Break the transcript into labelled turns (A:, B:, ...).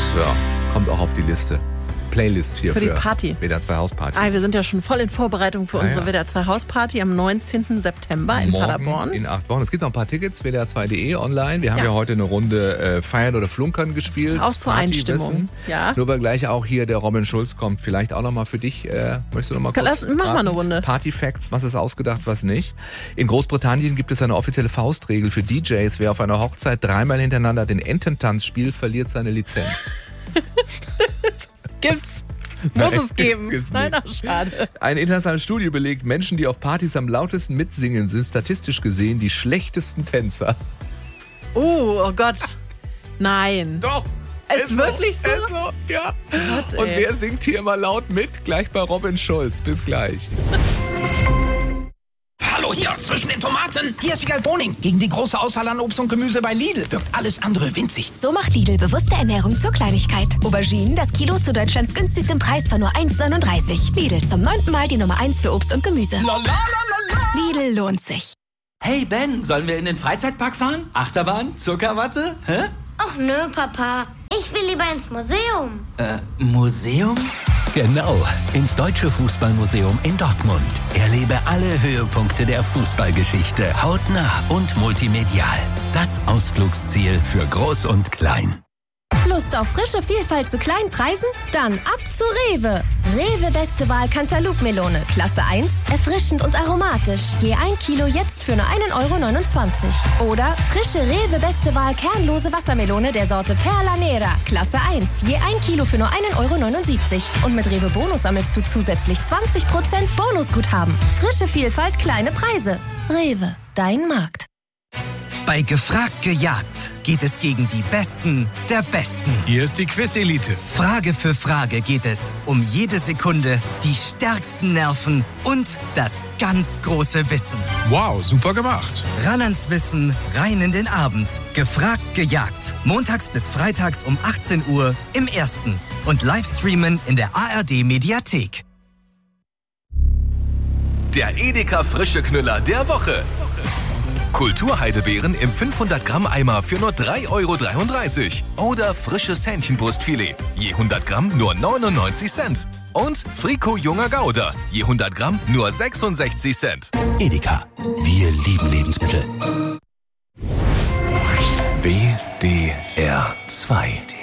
A: Ja, kommt auch auf die Liste. Playlist hier
B: für die Party.
A: WDR 2 Hausparty.
B: Wir sind ja schon voll in Vorbereitung für unsere WDR 2 Hausparty am 19. September in
A: Morgen
B: Paderborn.
A: In 8 Wochen. Es gibt noch ein paar Tickets, WDR2.de online. Wir haben ja heute eine Runde Feiern oder Flunkern gespielt.
B: Auch zur Einstimmung. Ja.
A: Nur weil gleich auch hier der Robin Schulz kommt. Vielleicht auch nochmal für dich. Möchtest du nochmal kurz
B: mach mal eine Runde.
A: Party Facts, was ist ausgedacht, was nicht. In Großbritannien gibt es eine offizielle Faustregel für DJs. Wer auf einer Hochzeit 3-mal hintereinander den Ententanz spielt, verliert seine Lizenz.
B: Gibt's. Muss es geben.
A: Gibt's
B: Nein, ach, schade.
A: Eine internationale Studie belegt, Menschen, die auf Partys am lautesten mitsingen, sind statistisch gesehen die schlechtesten Tänzer.
B: Oh Gott. Nein.
A: Doch.
B: Ist wirklich so?
A: Ist so, ja.
B: Gott,
A: und wer singt hier immer laut mit? Gleich bei Robin Schulz. Bis gleich.
C: Hallo hier, zwischen den Tomaten. Hier ist Wiegald Boning. Gegen die große Auswahl an Obst und Gemüse bei Lidl wirkt alles andere winzig.
D: So macht Lidl bewusste Ernährung zur Kleinigkeit. Auberginen, das Kilo zu Deutschlands günstigstem Preis von nur 1,39. Lidl, zum 9. Mal die Nummer 1 für Obst und Gemüse. Lidl lohnt sich.
E: Hey Ben, sollen wir in den Freizeitpark fahren? Achterbahn? Zuckerwatte? Hä?
F: Ach nö, Papa. Ich will lieber ins Museum.
E: Museum?
G: Genau, ins Deutsche Fußballmuseum in Dortmund. Erlebe alle Höhepunkte der Fußballgeschichte hautnah und multimedial. Das Ausflugsziel für Groß und Klein.
H: Lust auf frische Vielfalt zu kleinen Preisen? Dann ab zu Rewe. Rewe Beste Wahl Cantaloupe-Melone, Klasse 1, erfrischend und aromatisch. Je 1 Kilo jetzt für nur 1,29 €. Oder frische Rewe Beste Wahl kernlose Wassermelone der Sorte Perla Nera, Klasse 1, je 1 Kilo für nur 1,79 €. Und mit Rewe Bonus sammelst du zusätzlich 20% Bonusguthaben. Frische Vielfalt, kleine Preise. Rewe, dein Markt.
I: Bei Gefragt gejagt geht es gegen die Besten der Besten.
J: Hier ist die Quiz-Elite.
I: Frage für Frage geht es um jede Sekunde, die stärksten Nerven und das ganz große Wissen.
J: Wow, super gemacht.
I: Ran ans Wissen, rein in den Abend. Gefragt gejagt. Montags bis freitags um 18 Uhr im Ersten. Und Livestreamen in der ARD-Mediathek.
K: Der Edeka Frische Knüller der Woche. Kulturheidebeeren im 500 Gramm Eimer für nur 3,33 € oder frisches Hähnchenbrustfilet, je 100 Gramm nur 99 Cent. Und Frico Junger Gouda, je 100 Gramm nur 66 Cent.
G: Edeka, wir lieben Lebensmittel.
K: WDR 2